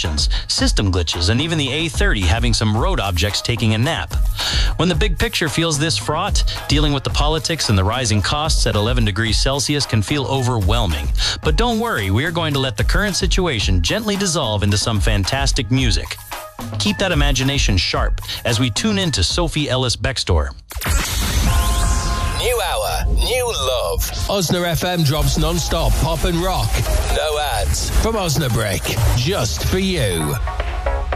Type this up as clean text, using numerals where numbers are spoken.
emissions, system glitches, and even the A30 having some road objects taking a nap. When the big picture feels this fraught, dealing with the politics and the rising costs at 11 degrees Celsius can feel overwhelming. But don't worry, we are going to let the current situation gently dissolve into some fantastic music. Keep that imagination sharp as we tune in to Sophie Ellis-Bextor. New hour, new love. Osna FM drops non-stop pop and rock. No ads. From Osnabrück, just for you.